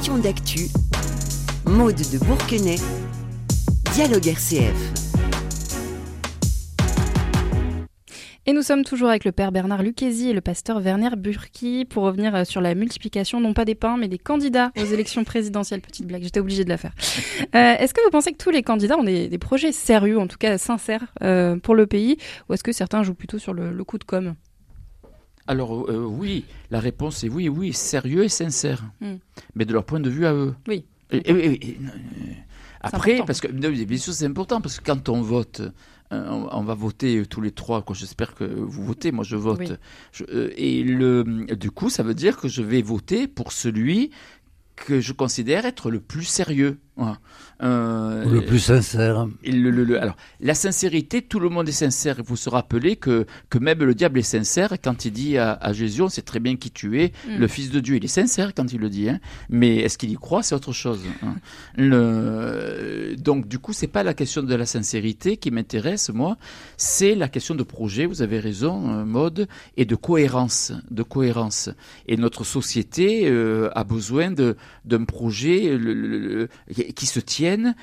question d'actu, Maude de Bourquenay, Dialogue RCF. Et nous sommes toujours avec le père Bernard Lucchesi et le pasteur Werner Burki pour revenir sur la multiplication, non pas des pains, mais des candidats aux élections présidentielles. Petite blague, j'étais obligée de la faire. Est-ce que vous pensez que tous les candidats ont des projets sérieux, en tout cas sincères, pour le pays, ou est-ce que certains jouent plutôt sur le coup de com'? Alors oui, la réponse est oui, sérieux et sincère, mais de leur point de vue à eux. Oui. Après, parce que bien sûr c'est important, parce que quand on vote, on va voter tous les trois, quoi. J'espère que vous votez, moi je vote. Oui. Du coup, ça veut dire que je vais voter pour celui que je considère être le plus sérieux. Voilà. Le plus sincère. Alors, la sincérité, tout le monde est sincère. Il faut se rappeler que même le diable est sincère quand il dit à Jésus, on sait très bien qui tu es, le Fils de Dieu. Il est sincère quand il le dit, hein. Mais est-ce qu'il y croit, c'est autre chose, hein. Donc, du coup, c'est pas la question de la sincérité qui m'intéresse, moi. C'est la question de projet, vous avez raison, Maude, et de cohérence. Et notre société a besoin d'un projet qui se tienne,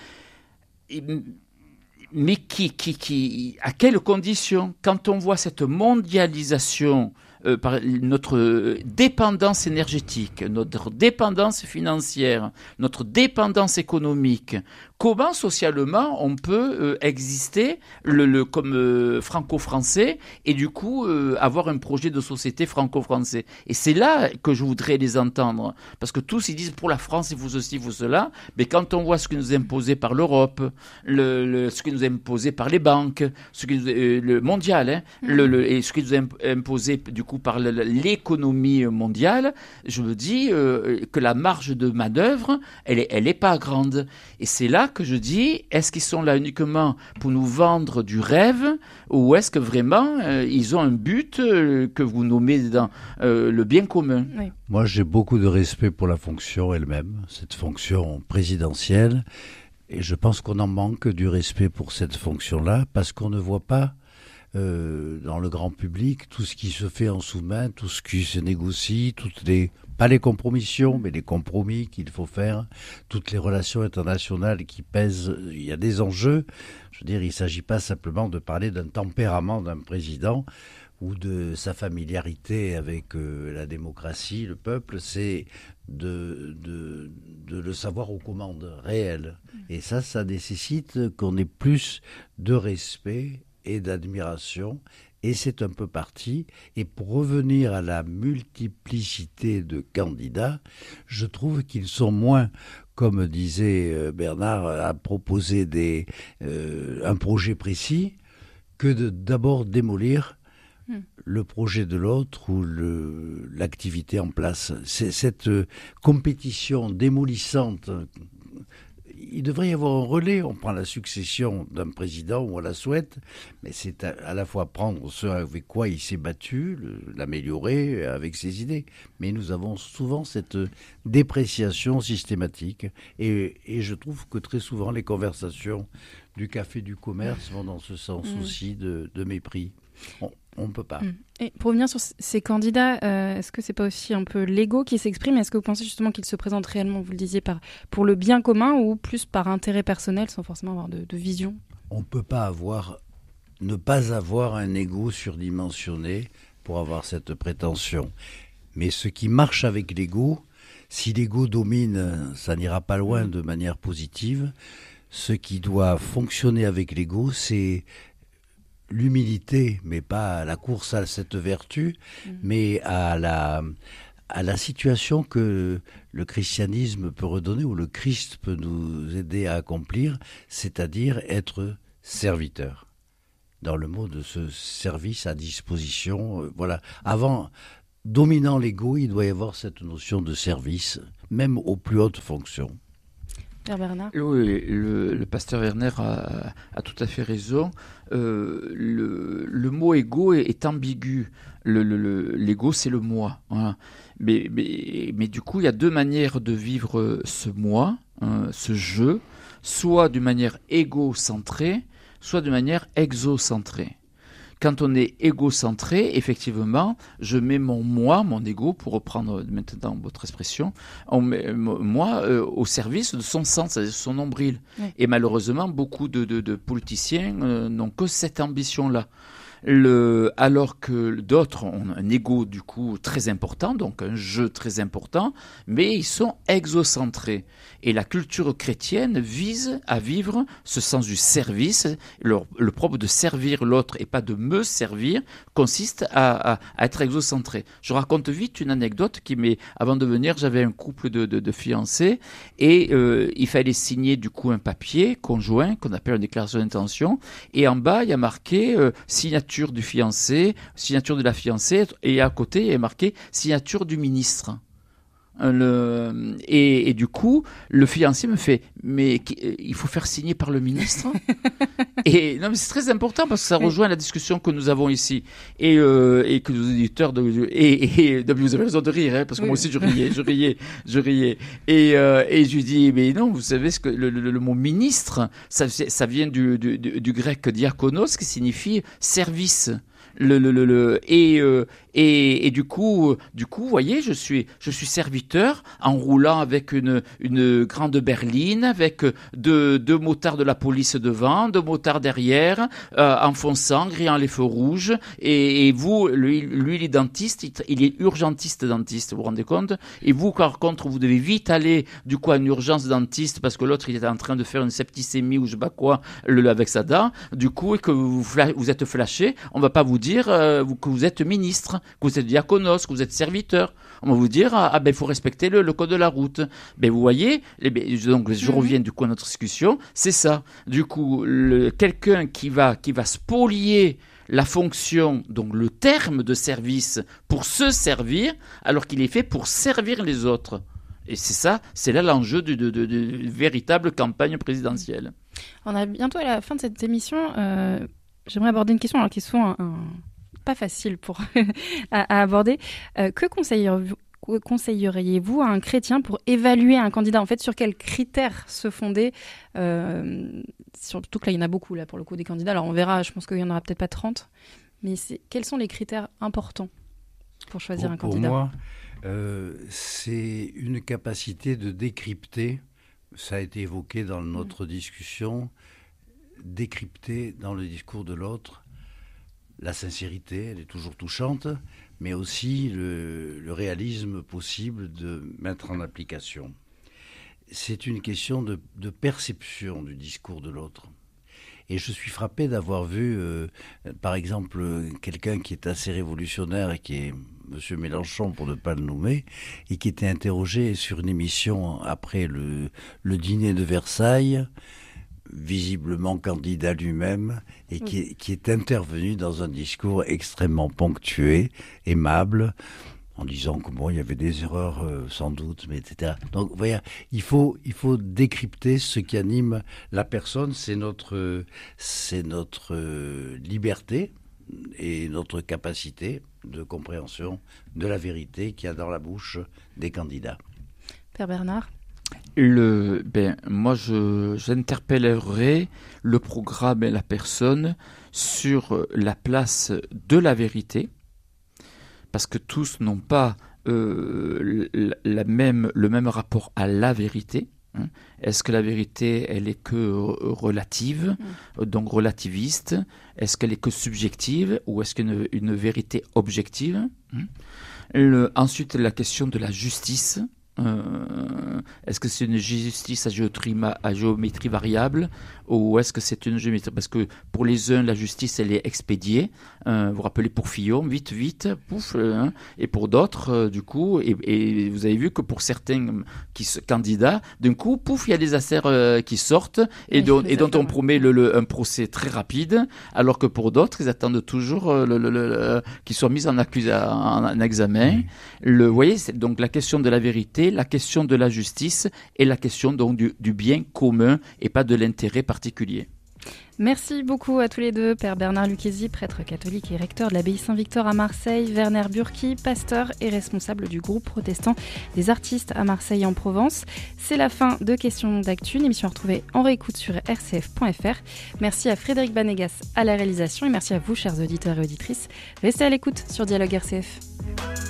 mais qui à quelles conditions? Quand on voit cette mondialisation, par notre dépendance énergétique, notre dépendance financière, notre dépendance économique, comment socialement on peut exister comme franco-français et du coup avoir un projet de société franco-français? Et c'est là que je voudrais les entendre, parce que tous ils disent pour la France il faut ceci, il faut cela, mais quand on voit ce qui nous est imposé par l'Europe, ce qui nous est imposé par les banques, ce qui le mondial, hein, et ce qui nous est imposé du coup par l'économie mondiale, je me dis que la marge de manœuvre elle est pas grande. Et c'est là que je dis, est-ce qu'ils sont là uniquement pour nous vendre du rêve, ou est-ce que vraiment ils ont un but que vous nommez dans le bien commun? Oui. Moi, j'ai beaucoup de respect pour la fonction elle-même, cette fonction présidentielle, et je pense qu'on en manque du respect pour cette fonction-là, parce qu'on ne voit pas dans le grand public tout ce qui se fait en sous-main, tout ce qui se négocie, pas les compromissions, mais les compromis qu'il faut faire, toutes les relations internationales qui pèsent. Il y a des enjeux. Je veux dire, il ne s'agit pas simplement de parler d'un tempérament d'un président ou de sa familiarité avec la démocratie, le peuple, c'est de le savoir aux commandes réelles. Et ça nécessite qu'on ait plus de respect et d'admiration, et c'est un peu parti. Et pour revenir à la multiplicité de candidats, je trouve qu'ils sont moins, comme disait Bernard, à proposer un projet précis, que d'abord démolir le projet de l'autre ou l'activité en place. C'est cette compétition démolissante. Il devrait y avoir un relais. On prend la succession d'un président ou on la souhaite, mais c'est à la fois prendre ce avec quoi il s'est battu, l'améliorer avec ses idées. Mais nous avons souvent cette dépréciation systématique, et je trouve que très souvent les conversations du café du commerce vont dans ce sens aussi de mépris. On ne peut pas. Et pour revenir sur ces candidats, est-ce que c'est pas aussi un peu l'ego qui s'exprime? Est-ce que vous pensez justement qu'ils se présentent réellement, vous le disiez, pour le bien commun, ou plus par intérêt personnel sans forcément avoir de vision? On ne peut pas ne pas avoir un ego surdimensionné pour avoir cette prétention. Mais ce qui marche avec l'ego, si l'ego domine, ça n'ira pas loin de manière positive. Ce qui doit fonctionner avec l'ego, c'est l'humilité, mais pas la course à cette vertu, mais à la situation que le christianisme peut redonner, ou le Christ peut nous aider à accomplir, c'est-à-dire être serviteur. Dans le mot de ce service à disposition, voilà. Avant, dominant l'ego, il doit y avoir cette notion de service, même aux plus hautes fonctions. Père Bernard? Oui, le pasteur Werner a tout à fait raison. Le mot égo est ambigu. L'égo, c'est le moi. Voilà. Mais du coup, il y a deux manières de vivre ce moi, ce jeu, soit d'une manière égocentrée, soit de manière exocentrée. quand on est égocentré, effectivement, je mets mon ego, pour reprendre maintenant votre expression, au service de son sens, c'est-à-dire son nombril. Oui. Et malheureusement, beaucoup de politiciens n'ont que cette ambition-là. Alors que d'autres ont un ego du coup très important, donc un jeu très important, mais ils sont exocentrés. Et la culture chrétienne vise à vivre ce sens du service. Le propre de servir l'autre et pas de me servir consiste à être exocentré. Je raconte vite une anecdote avant de venir, j'avais un couple de fiancés et il fallait signer du coup un papier conjoint qu'on appelle une déclaration d'intention, et en bas il y a marqué signature du fiancé, signature de la fiancée, et à côté il est marqué signature du ministre. Et du coup, le fiancé me fait « Mais il faut faire signer par le ministre ?» Et non, mais c'est très important parce que ça rejoint la discussion que nous avons ici. Et que nos auditeurs... Et vous avez raison de rire, hein, parce que moi aussi je riais. Et je lui dis « Mais non, vous savez ce que le mot ministre, ça vient du grec diakonos, qui signifie service. Et du coup, vous voyez, je suis serviteur en roulant avec une grande berline, avec deux motards de la police devant, 2 motards derrière, en fonçant, grillant les feux rouges. Et vous, lui, il est dentiste, il est urgentiste dentiste, vous vous rendez compte? Et vous, par contre, vous devez vite aller, du coup, à une urgence dentiste parce que l'autre, il est en train de faire une septicémie ou je sais pas quoi, avec sa dent. Du coup, et que vous êtes flashé, on va pas vous dire que vous êtes ministre, que vous êtes diaconos, que vous êtes serviteur. On va vous dire il faut respecter le code de la route. Vous voyez, donc je reviens du coup à notre discussion, c'est ça. Du coup, quelqu'un qui va spolier la fonction, donc le terme de service pour se servir, alors qu'il est fait pour servir les autres. Et c'est là l'enjeu de véritable campagne présidentielle. On a bientôt à la fin de cette émission. J'aimerais aborder une question qui est souvent pas facile à aborder. Que conseilleriez-vous à un chrétien pour évaluer un candidat? En fait, sur quels critères se fonder surtout que là, il y en a beaucoup, là, pour le coup, des candidats. Alors, on verra, je pense qu'il n'y en aura peut-être pas 30. Mais quels sont les critères importants pour choisir un candidat? Pour moi, c'est une capacité de décrypter, ça a été évoqué dans notre discussion, décrypter dans le discours de l'autre la sincérité, elle est toujours touchante, mais aussi le réalisme possible de mettre en application. C'est une question de perception du discours de l'autre. Et je suis frappé d'avoir vu, par exemple, quelqu'un qui est assez révolutionnaire et qui est M. Mélenchon, pour ne pas le nommer, et qui était interrogé sur une émission après le dîner de Versailles, visiblement candidat lui-même, et qui est intervenu dans un discours extrêmement ponctué, aimable, en disant que il y avait des erreurs sans doute, mais etc. Donc, voyez, il faut décrypter ce qui anime la personne, c'est notre liberté et notre capacité de compréhension de la vérité qu'il y a dans la bouche des candidats. Père Bernard? Moi, j'interpellerai le programme et la personne sur la place de la vérité, parce que tous n'ont pas le même rapport à la vérité. Est-ce que la vérité, elle est que relative, donc relativiste? Est-ce qu'elle est que subjective, ou est-ce qu'une vérité objective? Ensuite, la question de la justice. Est-ce que c'est une justice à géométrie variable, ou est-ce que c'est une géométrie? Parce que pour les uns, la justice, elle est expédiée. Vous vous rappelez pour Fillon, vite, pouf. Et pour d'autres, du coup, et vous avez vu que pour certains candidats, d'un coup, pouf, il y a des affaires qui sortent et dont on promet un procès très rapide, alors que pour d'autres, ils attendent toujours qu'ils soient mis en examen. Vous voyez, c'est donc la question de la vérité, la question de la justice et la question donc du bien commun et pas de l'intérêt particulier. Merci beaucoup à tous les deux, Père Bernard Lucchesi, prêtre catholique et recteur de l'abbaye Saint-Victor à Marseille, Werner Burki, pasteur et responsable du groupe protestant des artistes à Marseille et en Provence. C'est la fin de Questions d'actu, une émission à retrouver en réécoute sur rcf.fr. Merci à Frédéric Banegas à la réalisation et merci à vous, chers auditeurs et auditrices. Restez à l'écoute sur Dialogue RCF.